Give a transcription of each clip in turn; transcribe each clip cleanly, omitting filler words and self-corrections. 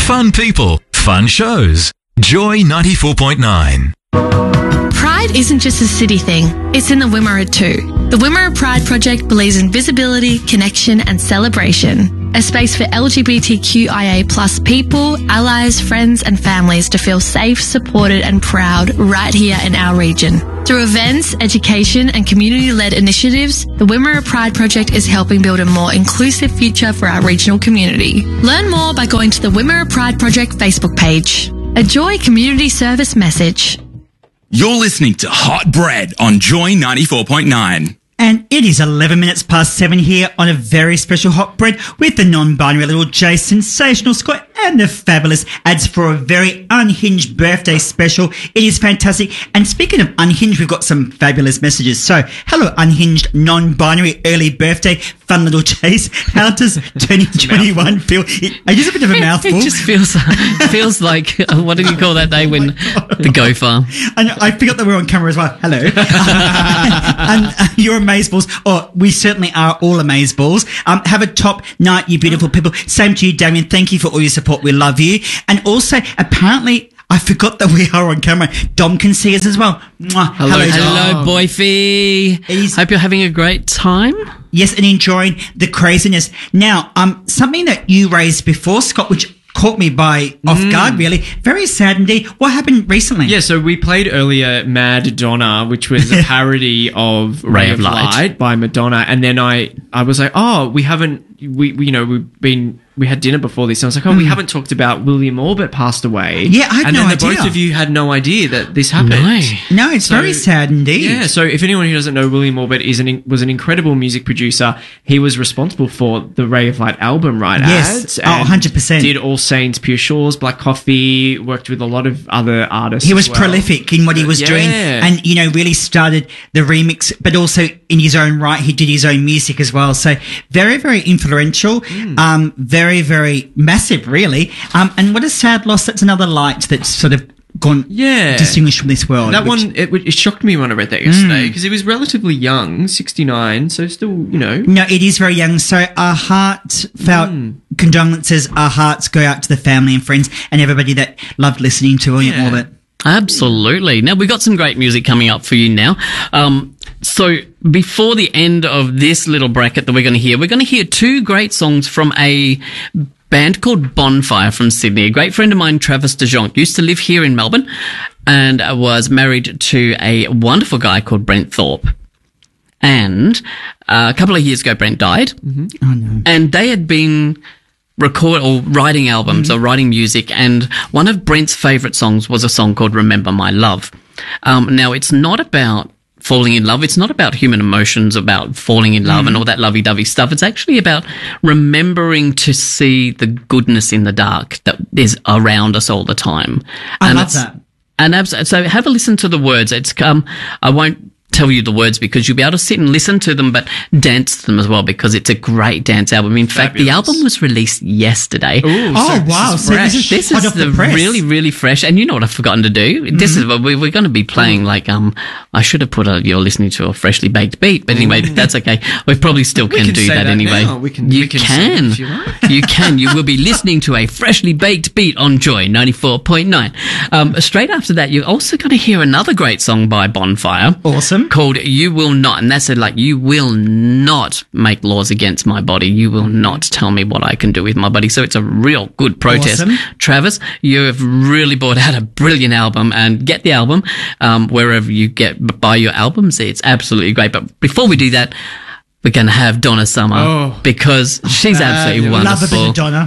Fun people, fun shows. Joy 94.9. Pride isn't just a city thing, it's in the Wimmera too. The Wimmera Pride Project believes in visibility, connection and celebration. A space for LGBTQIA plus people, allies, friends and families to feel safe, supported and proud right here in our region. Through events, education and community-led initiatives, the Wimmera Pride Project is helping build a more inclusive future for our regional community. Learn more by going to the Wimmera Pride Project Facebook page. A Joy community service message. You're listening to Hot Bread on Joy 94.9. And it is 11 minutes past 7 here on a very special Hot Bread with the non-binary little J, Sensational Scott and the fabulous ads for a very unhinged birthday special. It is fantastic. And speaking of unhinged, we've got some fabulous messages. So, hello, unhinged, non-binary, early birthday, fun little J's. How does 2021 feel? It is a bit of a mouthful. It just feels like, what do you call that day when the gopher? And I forgot that we're on camera as well. Hello. And you're amazeballs, or we certainly are all amazeballs. Have a top night, you beautiful people. Same to you, Damien. Thank you for all your support. We love you. And also, apparently, I forgot that we are on camera. Dom can see us as well. Mwah. Hello, boyfie. Hope you're having a great time. Yes, and enjoying the craziness. Now, something that you raised before, Scott, which caught me by off guard, really. Very sad indeed. What happened recently? Yeah, so we played earlier Mad Donna, which was a parody of Ray of Light by Madonna. And then I was like, oh, we had dinner before this. And I was like, oh, we haven't talked about William Orbit passed away. Yeah, I had no idea. And then both of you had no idea that this happened. No, it's very sad indeed. Yeah, so if anyone who doesn't know, William Orbit was an incredible music producer. He was responsible for the Ray of Light album, right? Yes, 100%. Did All Saints, Pure Shores, Black Coffee, worked with a lot of other artists. He was prolific in what he was doing and, really started the remix, but also in his own right, he did his own music as well. So very, very influential, very, very massive, really. And what a sad loss. That's another light that's sort of gone distinguished from this world. That one, it shocked me when I read that yesterday because he was relatively young, 69, so still, No, it is very young. So our heartfelt condolences, our hearts go out to the family and friends and everybody that loved listening to William Orbit. Absolutely. Now, we've got some great music coming up for you now. So before the end of this little bracket that we're going to hear two great songs from a band called Bonfire from Sydney. A great friend of mine, Travis DeJonge, used to live here in Melbourne and was married to a wonderful guy called Brent Thorpe. And a couple of years ago, Brent died. Mm-hmm. Oh, no. And they had been writing albums or writing music, and one of Brent's favourite songs was a song called Remember My Love. Now, it's not about falling in love. It's not about human emotions, about falling in love and all that lovey-dovey stuff. It's actually about remembering to see the goodness in the dark that is around us all the time. I love that. And so have a listen to the words. It's I won't tell you the words because you'll be able to sit and listen to them, but dance to them as well because it's a great dance album. In fact, the album was released yesterday. Ooh, wow. So this is really, really fresh. And you know what I've forgotten to do? This is what we're going to be playing. Like, I should have put you're listening to a freshly baked beat, but anyway, that's okay. We probably still can do that anyway. Now. You can. You can. You will be listening to a freshly baked beat on Joy 94.9. Straight after that, you're also going to hear another great song by Bonfire. Awesome. Called You Will Not, and that's like, you will not make laws against my body. You will not tell me what I can do with my body. So it's a real good protest. Awesome. Travis, you have really brought out a brilliant album, and get the album wherever you buy your albums. It's absolutely great. But before we do that, we're going to have Donna Summer because she's absolutely wonderful. Love a bit of Donna.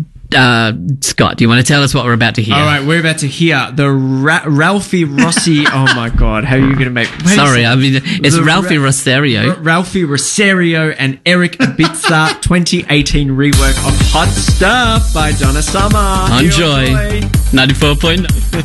Scott, do you want to tell us what we're about to hear? All right, we're about to hear the Ralphie Rossi. Oh my God, how are you going to make? Sorry, I mean it's Ralphie Rosario. Ralphie Rosario and Eric Ibiza 2018 rework of Hot Stuff by Donna Summer. On Joy 94.9.